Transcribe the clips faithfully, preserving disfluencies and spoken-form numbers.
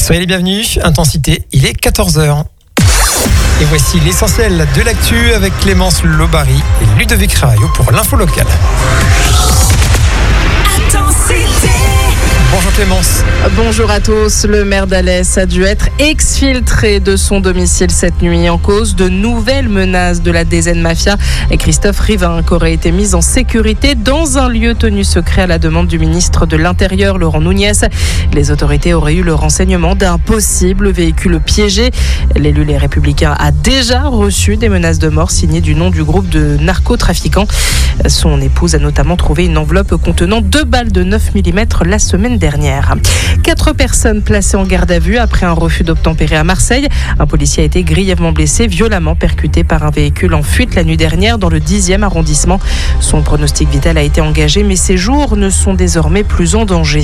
Soyez les bienvenus, Intensité, il est quatorze heures. Et voici l'essentiel de l'actu avec Clémence Lobary et Ludovic Ravaillot pour l'info locale. Intensité. Bonjour Clémence. Bonjour à tous. Le maire d'Alès a dû être exfiltré de son domicile cette nuit en cause de nouvelles menaces de la D Z Mafia. Et Christophe Rivinc aurait été mis en sécurité dans un lieu tenu secret à la demande du ministre de l'Intérieur, Laurent Nunez. Les autorités auraient eu le renseignement d'un possible véhicule piégé. L'élu Les Républicains a déjà reçu des menaces de mort signées du nom du groupe de narcotrafiquants. Son épouse a notamment trouvé une enveloppe contenant deux balles de neuf millimètres la semaine dernière. Quatre personnes placées en garde à vue après un refus d'obtempérer à Marseille. Un policier a été grièvement blessé, violemment percuté par un véhicule en fuite la nuit dernière dans le dixième arrondissement. Son pronostic vital a été engagé, mais ses jours ne sont désormais plus en danger.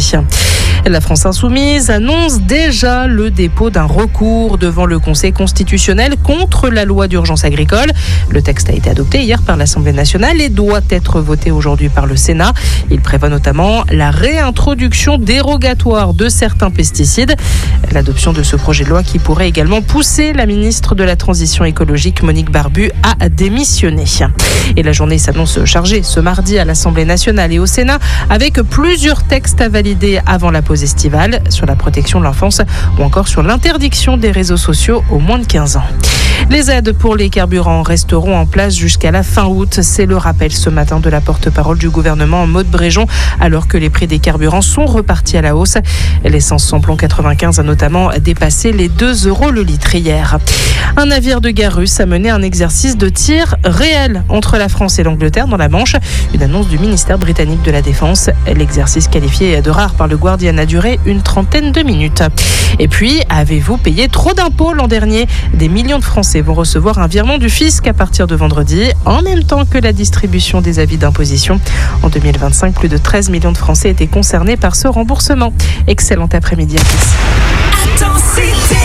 La France Insoumise annonce déjà le dépôt d'un recours devant le Conseil constitutionnel contre la loi d'urgence agricole. Le texte a été adopté hier par l'Assemblée nationale et doit être voté aujourd'hui par le Sénat. Il prévoit notamment la réintroduction dérogatoire de certains pesticides. L'adoption de ce projet de loi qui pourrait également pousser la ministre de la Transition écologique, Monique Barbu, à démissionner. Et la journée s'annonce chargée ce mardi à l'Assemblée nationale et au Sénat avec plusieurs textes à valider avant la pause estivale sur la protection de l'enfance ou encore sur l'interdiction des réseaux sociaux aux moins de quinze ans. Les aides pour les carburants resteront en place jusqu'à la fin août. C'est le rappel ce matin de la porte-parole du gouvernement Maud Bréjon, alors que les prix des carburants sont repartis à la hausse. L'essence samplon quatre-vingt-quinze a notamment dépassé les deux euros le litre hier. Un navire de guerre russe a mené un exercice de tir réel entre la France et l'Angleterre dans la Manche. Une annonce du ministère britannique de la Défense. L'exercice qualifié de rare par le Guardian a duré une trentaine de minutes. Et puis, avez-vous payé trop d'impôts l'an dernier ? Des millions de Français vont recevoir un virement du fisc à partir de vendredi, en même temps que la distribution des avis d'imposition. En deux mille vingt-cinq, plus de treize millions de Français étaient concernés par ce remboursement. Excellent après-midi à tous. Intensité.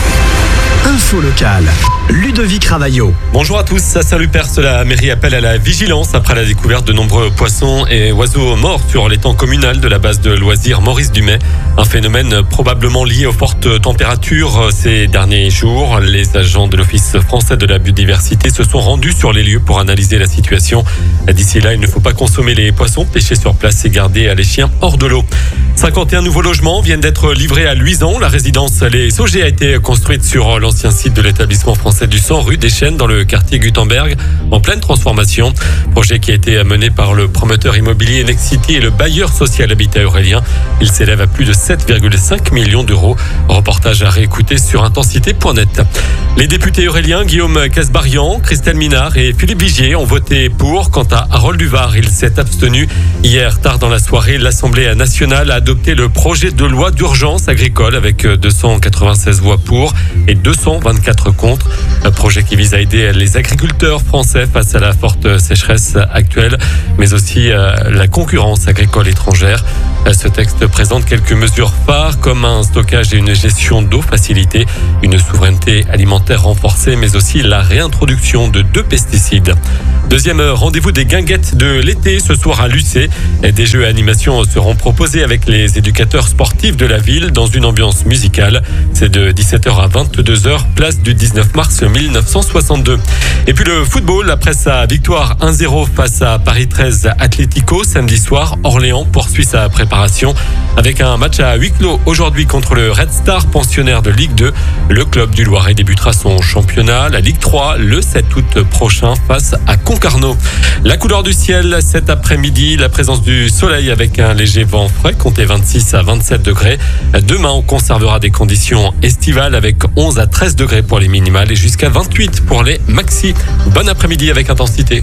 Info locale, Ludovic Ravaillot. Bonjour à tous, à Saint-Luperce, la mairie appelle à la vigilance après la découverte de nombreux poissons et oiseaux morts sur l'étang communal de la base de loisirs Maurice Dumais. Un phénomène probablement lié aux fortes températures ces derniers jours. Les agents de l'Office français de la biodiversité se sont rendus sur les lieux pour analyser la situation. D'ici là, il ne faut pas consommer les poissons pêchés sur place et garder les chiens hors de l'eau. cinquante et un nouveaux logements viennent d'être livrés à Luisan. La résidence Les Saugers a été construite sur l'ancien site de l'établissement français du sang, rue des Chênes, dans le quartier Gutenberg, en pleine transformation. Projet qui a été mené par le promoteur immobilier Nexity et le bailleur social Habitat Aurélien. Il s'élève à plus de sept virgule cinq millions d'euros. Reportage à réécouter sur intensité point net. Les députés Aurélien, Guillaume Casbarian, Christelle Minard et Philippe Vigier ont voté pour. Quant à Harold Duvar, il s'est abstenu. Hier, tard dans la soirée, l'Assemblée nationale a adopté le projet de loi d'urgence agricole avec deux cent quatre-vingt-seize voix pour et deux cent vingt-quatre contre. Un projet qui vise à aider les agriculteurs français face à la forte sécheresse actuelle, mais aussi la concurrence agricole étrangère. Ce texte présente quelques mesures phares comme un stockage et une gestion d'eau facilitée, une souveraineté alimentaire renforcée, mais aussi la réintroduction de deux pesticides. Deuxième rendez-vous des guinguettes de l'été ce soir à Lucé. Des jeux et animations seront proposés avec les éducateurs sportifs de la ville dans une ambiance musicale. C'est de dix-sept heures à vingt-deux heures, place du dix-neuf mars mille neuf cent soixante-deux. Et puis le football, après sa victoire un zéro face à Paris treize Atlético samedi soir, Orléans poursuit sa préparation avec un match à huis clos aujourd'hui contre le Red Star, pensionnaire de Ligue deux. Le club du Loiret débutera son championnat, la Ligue trois, le sept août prochain face à Concarneau. La couleur du ciel cet après-midi, la présence du soleil avec un léger vent frais, comptez vingt-six à vingt-sept degrés. Demain, on conservera des conditions estivales avec onze à treize degrés pour les minimales et jusqu'à vingt-huit pour les maxi. Bon après-midi avec Intensité.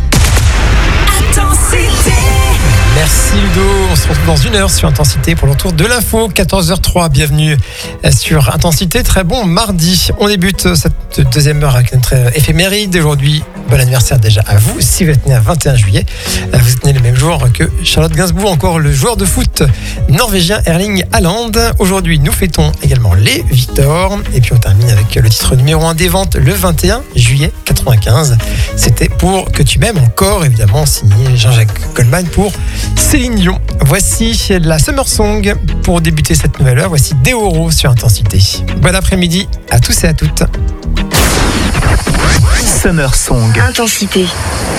Intensité. Merci Ludo, on se retrouve dans une heure sur Intensité pour le retour de l'info, quatorze heures trois, bienvenue sur Intensité, très bon mardi. On débute cette deuxième heure avec notre éphéméride d'aujourd'hui. Bon anniversaire déjà à vous, si vous êtes né à vingt et un juillet, vous êtes né le même jour que Charlotte Gainsbourg, encore le joueur de foot norvégien Erling Haaland. Aujourd'hui, nous fêtons également les Victor, et puis on termine avec le titre numéro un des ventes le vingt et un juillet quatre-vingt-quinze. C'était pour Que tu m'aimes encore, évidemment signé Jean-Jacques Goldman pour Céline Dion, voici la Summer Song. Pour débuter cette nouvelle heure, voici Deoro sur Intensité. Bon après-midi à tous et à toutes. Summer Song. Intensité.